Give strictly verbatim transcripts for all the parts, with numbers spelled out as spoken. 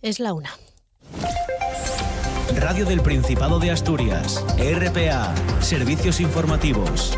Es la una. Radio del Principado de Asturias, R P A, Servicios Informativos.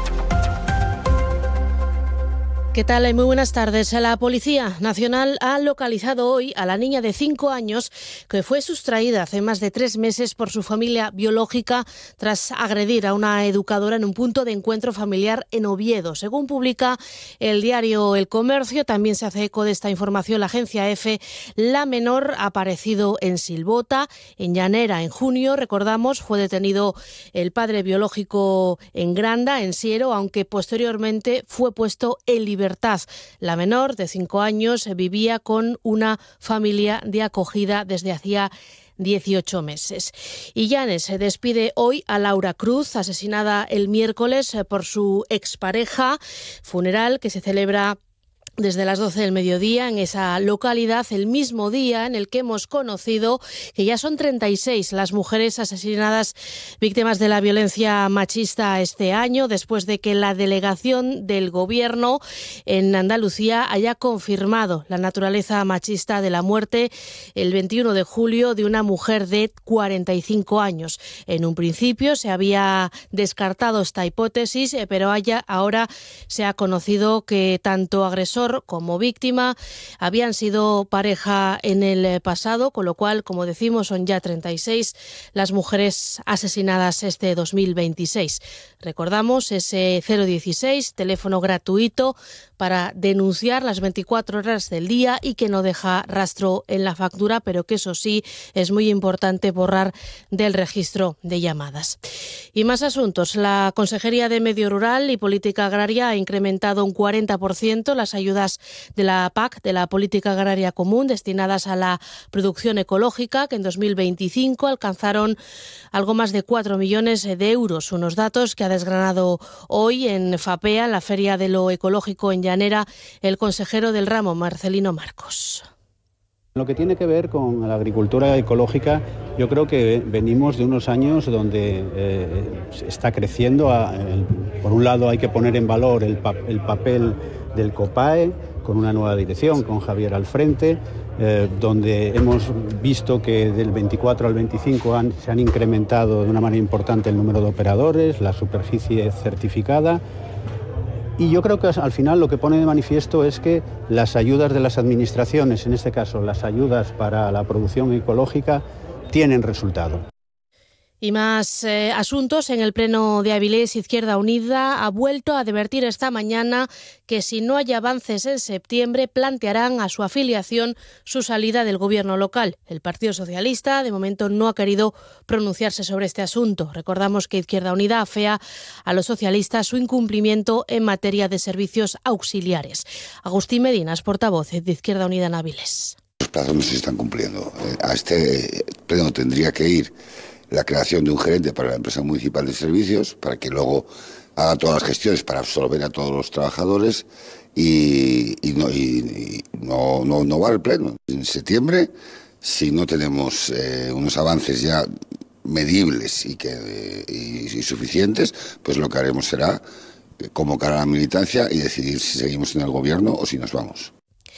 ¿Qué tal? Muy buenas tardes. La Policía Nacional ha localizado hoy a la niña de cinco años que fue sustraída hace más de tres meses por su familia biológica tras agredir a una educadora en un punto de encuentro familiar en Oviedo. Según publica el diario El Comercio, también se hace eco de esta información la agencia EFE. La menor ha aparecido en Silvota, en Llanera, en junio. Recordamos, fue detenido el padre biológico en Granda, en Siero, aunque posteriormente fue puesto en libertad. La menor, de cinco años, vivía con una familia de acogida desde hacía dieciocho meses. Y Llanes se despide hoy a Laura Cruz, asesinada el miércoles por su expareja. Funeral que se celebra desde las doce del mediodía en esa localidad, el mismo día en el que hemos conocido que ya son treinta y seis las mujeres asesinadas víctimas de la violencia machista este año, después de que la delegación del Gobierno en Andalucía haya confirmado la naturaleza machista de la muerte el veintiuno de julio de una mujer de cuarenta y cinco años. En un principio se había descartado esta hipótesis, pero haya, ahora se ha conocido que tanto agresor como víctima habían sido pareja en el pasado, con lo cual, como decimos, son ya treinta y seis las mujeres asesinadas este dos mil veintiséis. Recordamos ese cero dieciséis, teléfono gratuito para denunciar las veinticuatro horas del día y que no deja rastro en la factura, pero que eso sí es muy importante borrar del registro de llamadas. Y más asuntos. La Consejería de Medio Rural y Política Agraria ha incrementado un cuarenta por ciento las ayudas de la P A C, de la Política Agraria Común, destinadas a la producción ecológica, que en dos mil veinticinco alcanzaron algo más de cuatro millones de euros. Unos datos que ha desgranado hoy en FAPEA, en la Feria de lo Ecológico en Llanera, el consejero del ramo, Marcelino Marcos. Lo que tiene que ver con la agricultura ecológica, yo creo que venimos de unos años donde eh, está creciendo. A, el, por un lado hay que poner en valor el, pa, el papel del COPAE, con una nueva dirección, con Javier al frente, eh, donde hemos visto que del veinticuatro al veinticinco han, se han incrementado de una manera importante el número de operadores, la superficie certificada. Y yo creo que al final lo que pone de manifiesto es que las ayudas de las administraciones, en este caso las ayudas para la producción ecológica, tienen resultado. Y más eh, asuntos. En el Pleno de Avilés, Izquierda Unida ha vuelto a advertir esta mañana que si no hay avances en septiembre plantearán a su afiliación su salida del gobierno local. El Partido Socialista de momento no ha querido pronunciarse sobre este asunto. Recordamos que Izquierda Unida afea a los socialistas su incumplimiento en materia de servicios auxiliares. Agustín Medina es portavoz de Izquierda Unida en Avilés. Los plazos no se están cumpliendo. A este pleno tendría que ir la creación de un gerente para la empresa municipal de servicios, para que luego haga todas las gestiones para absorber a todos los trabajadores y, y, no, y, y no, no, no va al pleno. En septiembre, si no tenemos eh, unos avances ya medibles y, que, y, y suficientes, pues lo que haremos será convocar a la militancia y decidir si seguimos en el gobierno o si nos vamos.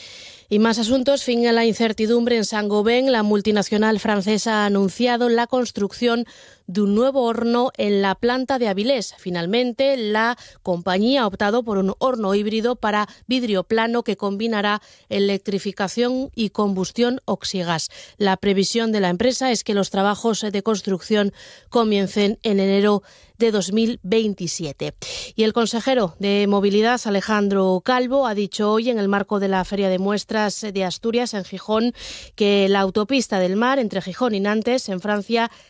Y más asuntos. Fin a la incertidumbre en Saint-Gobain. La multinacional francesa ha anunciado la construcción de un nuevo horno en la planta de Avilés. Finalmente, la compañía ha optado por un horno híbrido para vidrio plano que combinará electrificación y combustión oxigas. La previsión de la empresa es que los trabajos de construcción comiencen en enero de dos mil veintisiete. Y el consejero de Movilidad, Alejandro Calvo, ha dicho hoy en el marco de la Feria de Muestras de Asturias en Gijón que la autopista del Mar entre Gijón y Nantes, en Francia,